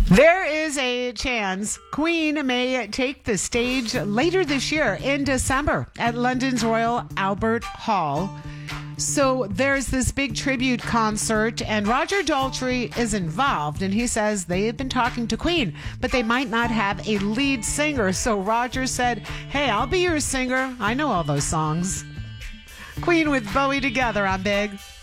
There is a chance Queen may take the stage later this year in December at London's Royal Albert Hall. So there's this big tribute concert, and Roger Daltrey is involved, and he says they have been talking to Queen, but they might not have a lead singer. So Roger said, "Hey, I'll be your singer. I know all those songs." Queen with Bowie together on Big.